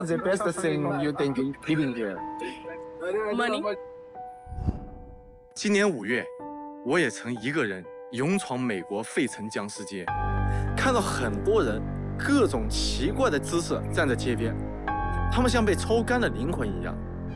The best thing you think living here? Money. 今年5月，我也曾一个人勇闯美国费城僵尸街，看到很多人各种奇怪的姿势站在街边，他们像被抽干的灵魂一样。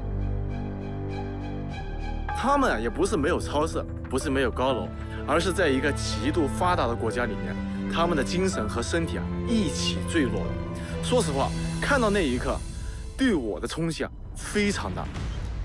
他们也不是没有超市，不是没有高楼，而是在一个极度发达的国家里面，他们的精神和身体一起坠落了。说实话，看到那一刻，对我的冲击非常大。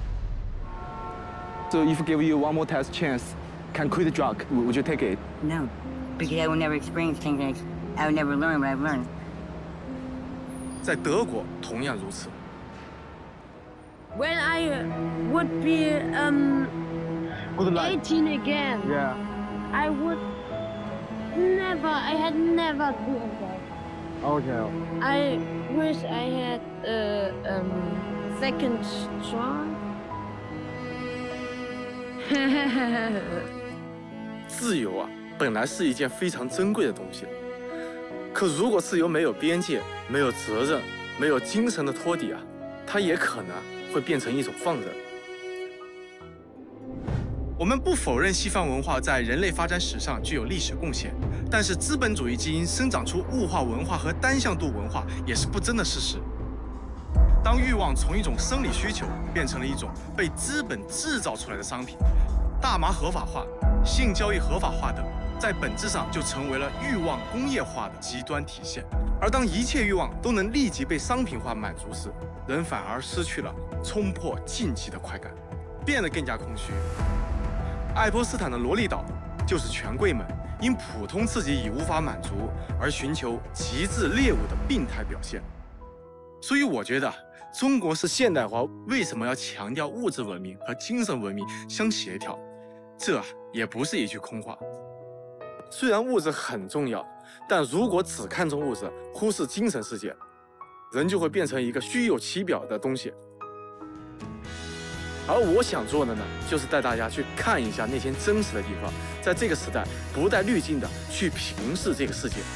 So if give you one more test chance, can quit the drug, would you take it? No, because I will never experience things like I will never learn what I've learned. 在德国同样如此。 When I would be Would like? 18 again, Yeah. I would never. I had never doing that. Okay. I wish I had a second try. 自由本来是一件非常珍贵的东西，可如果自由没有边界、没有责任、没有精神的托底它也可能会变成一种放任。我们不否认西方文化在人类发展史上具有历史贡献，但是资本主义基因生长出物化文化和单向度文化也是不争的事实。当欲望从一种生理需求变成了一种被资本制造出来的商品，大麻合法化、性交易合法化等，在本质上就成为了欲望工业化的极端体现。而当一切欲望都能立即被商品化满足时，人反而失去了冲破禁忌的快感，变得更加空虚。爱泼斯坦的萝莉岛就是权贵们因普通刺激已无法满足而寻求极致猎物的病态表现。所以我觉得中国式现代化为什么要强调物质文明和精神文明相协调，这也不是一句空话。虽然物质很重要，但如果只看重物质，忽视精神世界，人就会变成一个虚有其表的东西。而我想做的呢，就是带大家去看一下那些真实的地方，在这个时代不带滤镜的去平视这个世界。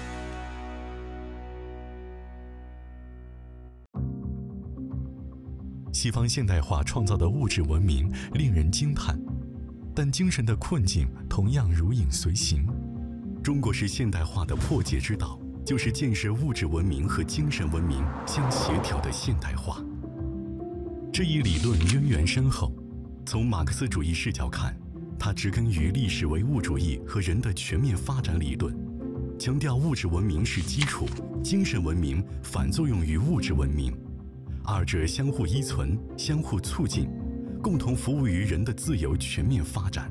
西方现代化创造的物质文明令人惊叹，但精神的困境同样如影随形。中国式现代化的破解之道，就是建设物质文明和精神文明相协调的现代化。这一理论渊源深厚，从马克思主义视角看，它植根于历史唯物主义和人的全面发展理论，强调物质文明是基础，精神文明反作用于物质文明，二者相互依存、相互促进，共同服务于人的自由全面发展。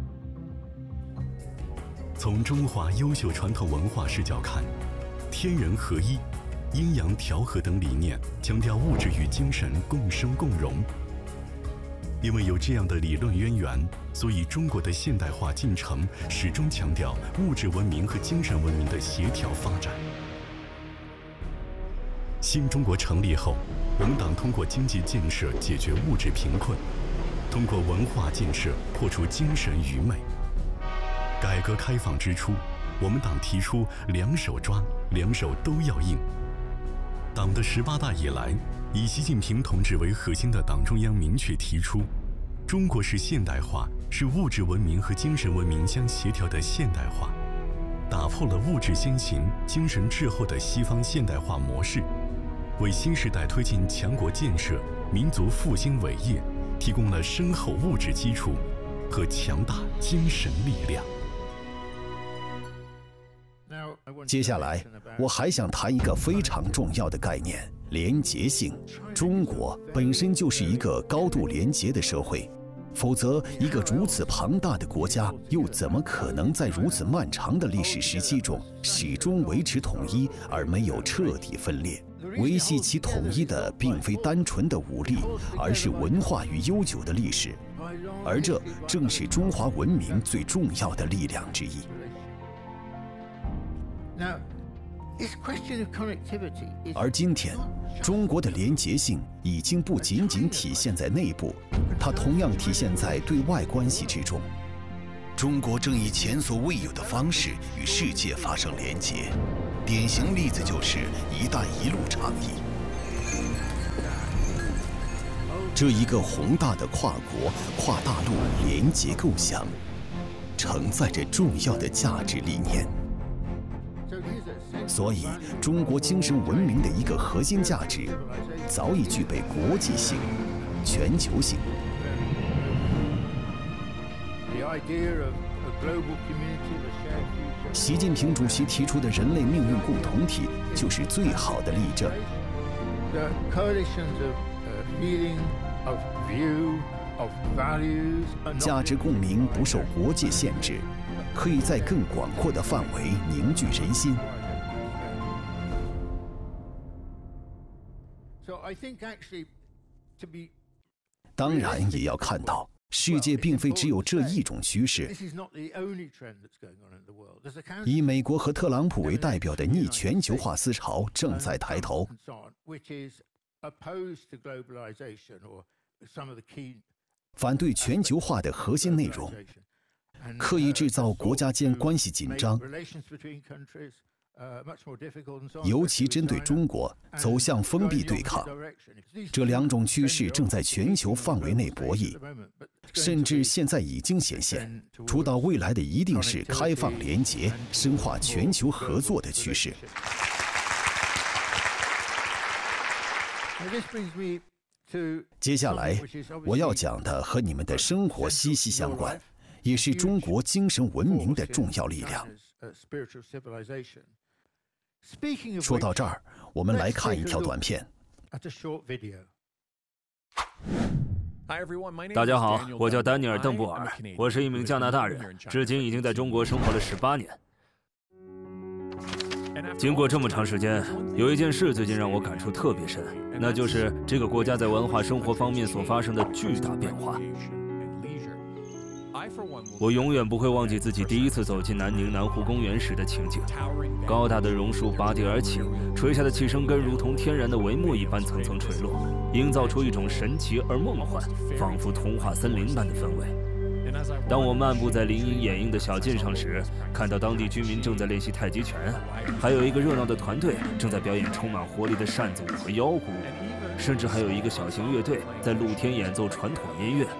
从中华优秀传统文化视角看，天人合一、阴阳调和等理念强调物质与精神共生共荣。因为有这样的理论渊源，所以中国的现代化进程始终强调物质文明和精神文明的协调发展。新中国成立后，我们党通过经济建设解决物质贫困，通过文化建设破除精神愚昧。改革开放之初，我们党提出两手抓，两手都要硬。党的18大以来，以习近平同志为核心的党中央明确提出，中国式现代化是物质文明和精神文明相协调的现代化，打破了物质先行、精神滞后的西方现代化模式，为新时代推进强国建设、民族复兴伟业提供了深厚物质基础和强大精神力量。 接下来，我还想谈一个非常重要的概念——廉洁性。中国本身就是一个高度廉洁的社会，否则，一个如此庞大的国家，又怎么可能在如此漫长的历史时期中始终维持统一，而没有彻底分裂？维系其统一的，并非单纯的武力，而是文化与悠久的历史，而这正是中华文明最重要的力量之一。而今天，中国的廉洁性已经不仅仅体现在内部，它同样体现在对外关系之中。中国正以前所未有的方式与世界发生连结，典型例子就是“一带一路”倡议。 这一个宏大的跨国、跨大陆联结构想，承载着重要的价值理念。所以，中国精神文明的一个核心价值，早已具备国际性、全球性。习近平主席提出的人类命运共同体，就是最好的例证。价值共鸣不受国界限制，可以在更广阔的范围凝聚人心。当然，也要看到，世界并非只有这一种趋势。以美国和特朗普为代表的逆全球化思潮正在抬头。反对全球化的核心内容，刻意制造国家间关系紧张，尤其针对中国，走向封闭对抗。这两种趋势正在全球范围内博弈，甚至现在已经显现。主导未来的一定是开放联结、深化全球合作的趋势。接下来我要讲的和你们的生活息息相关，也是中国精神文明的重要力量。说到这儿，我们来看一条短片。 大家好，我叫丹尼尔·邓布尔，我是一名加拿大人，至今已经在中国生活了18年。经过这么长时间，有一件事最近让我感触特别深，那就是这个国家在文化生活方面所发生的巨大变化。我永远不会忘记自己第一次走进南宁南湖公园时的情景。高大的榕树拔地而起，垂下的气生根如同天然的帷幕一般层层垂落，营造出一种神奇而梦幻，仿佛童话森林般的氛围。当我漫步在林荫掩映的小径上时，看到当地居民正在练习太极拳，还有一个热闹的团队正在表演充满活力的扇子舞和腰鼓舞，甚至还有一个小型乐队在露天演奏传统音乐。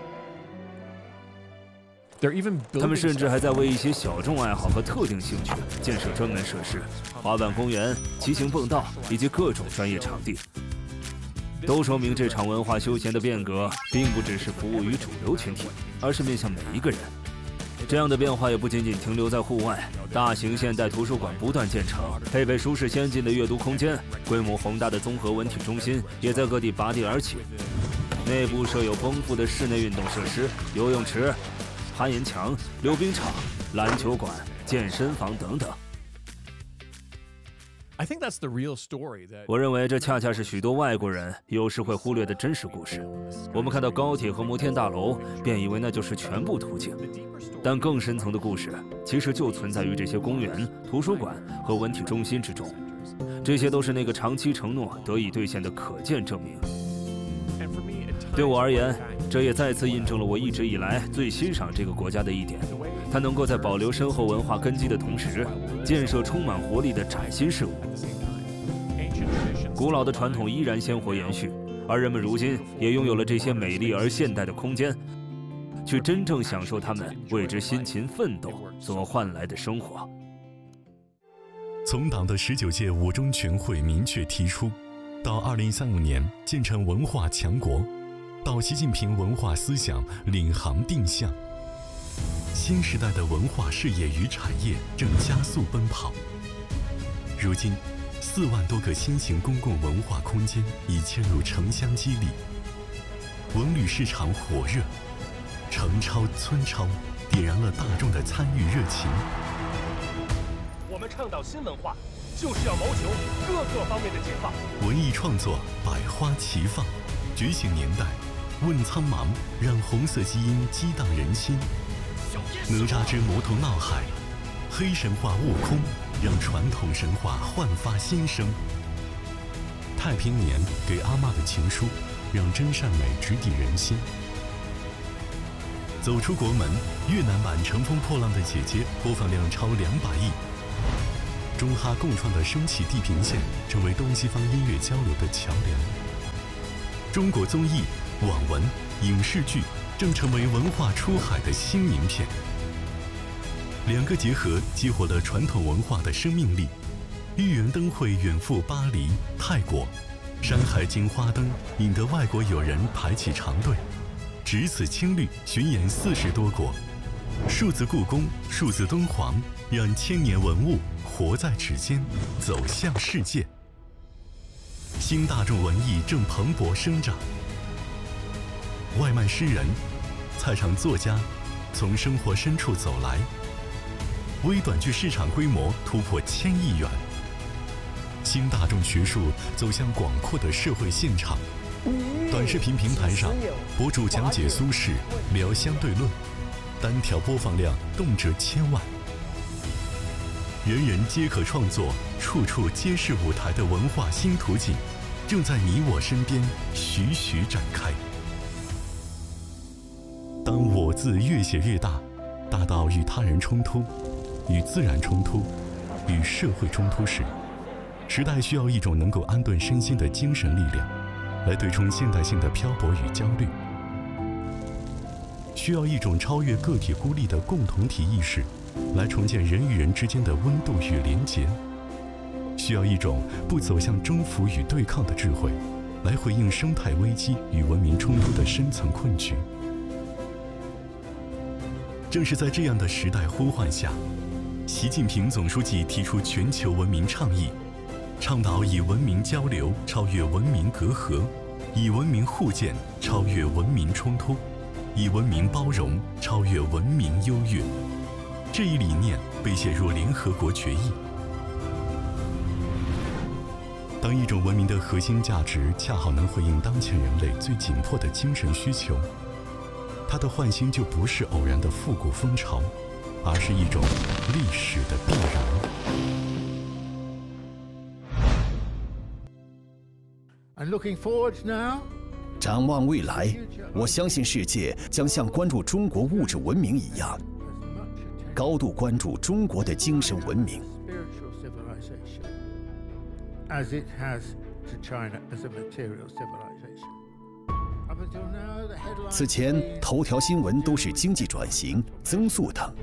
他们甚至还在为一些小众爱好和特定兴趣建设专门设施，滑板公园、骑行蹦道以及各种专业场地，都说明这场文化休闲的变革并不只是服务于主流群体，而是面向每一个人。这样的变化也不仅仅停留在户外，大型现代图书馆不断建成，配备舒适先进的阅读空间，规模宏大的综合文体中心也在各地拔地而起，内部设有丰富的室内运动设施，游泳池、攀岩墙、溜冰场、篮球馆、健身房等等。我认为这恰恰是许多外国人有时会忽略的真实故事。我们看到高铁和摩天大楼，便以为那就是全部途径，但更深层的故事其实就存在于这些公园、图书馆和文体中心之中。这些都是那个长期承诺得以兑现的可见证明。对我而言，这也再次印证了我一直以来最欣赏这个国家的一点，它能够在保留深厚文化根基的同时，建设充满活力的崭新事物。古老的传统依然鲜活延续，而人们如今也拥有了这些美丽而现代的空间，去真正享受他们为之辛勤奋斗所换来的生活。 从党的19届五中全会明确提出，到2035年建成文化强国，到习近平文化思想领航定向，新时代的文化事业与产业正加速奔跑。如今，4万多个新型公共文化空间已嵌入城乡肌理，文旅市场火热，城超村超点燃了大众的参与热情。 我们倡导新文化，就是要谋求各个方面的解放。 文艺创作百花齐放，觉醒年代，问苍茫，让红色基因激荡人心。哪吒之魔头闹海，黑神话悟空，让传统神话焕发新生。太平年给阿嬷的情书，让真善美直抵人心。走出国门，越南版《乘风破浪的姐姐》播放量超200亿。中哈共创的升起地平线，成为东西方音乐交流的桥梁。中国综艺网文、影视剧正成为文化出海的新名片。两个结合，激活了传统文化的生命力。玉园灯会远赴巴黎、泰国，山海经花灯引得外国友人排起长队，只此青绿巡演40多国。数字故宫、数字敦煌，让千年文物活在指尖，走向世界。新大众文艺正蓬勃生长。外卖诗人、菜场作家从生活深处走来。微短剧市场规模突破1000亿元。新大众学术走向广阔的社会现场。短视频平台上，博主讲解苏轼，聊相对论，单条播放量动辄1000万。人人皆可创作，处处皆是舞台的文化新途径，正在你我身边徐徐展开。当我字越写越大，大到与他人冲突、与自然冲突、与社会冲突时，时代需要一种能够安顿身心的精神力量，来对冲现代性的漂泊与焦虑；需要一种超越个体孤立的共同体意识，来重建人与人之间的温度与连结；需要一种不走向征服与对抗的智慧，来回应生态危机与文明冲突的深层困局。正是在这样的时代呼唤下，习近平总书记提出全球文明倡议，倡导以文明交流超越文明隔阂，以文明互鉴超越文明冲突，以文明包容超越文明优越。这一理念被写入联合国决议。当一种文明的核心价值恰好能回应当前人类最紧迫的精神需求，它的焕新就不是偶然的复古风潮，而是一种历史的必然。 展望未来，我相信世界将像关注中国物质文明一样，高度关注中国的精神文明。此前，头条新闻都是经济转型、增速等，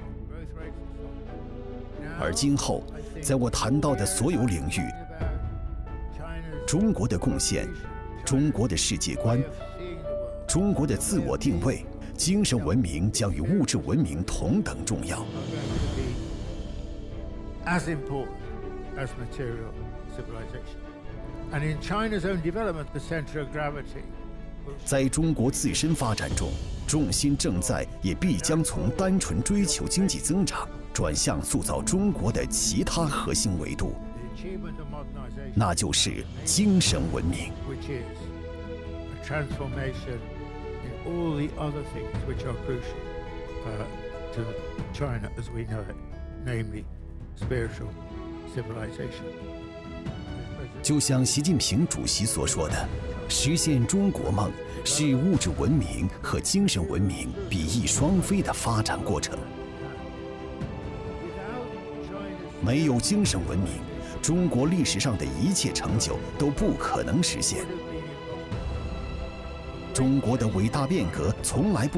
而今后，在我谈到的所有领域，中国的贡献、中国的世界观、中国的自我定位、精神文明将与物质文明同等重要。在中国自身发展中，重心正在也必将从单纯追求经济增长，转向塑造中国的其他核心维度，那就是精神文明。就像习近平主席所说的，实现中国梦是物质文明和精神文明比翼双飞的发展过程。没有精神文明，中国历史上的一切成就都不可能实现。中国的伟大变革从来不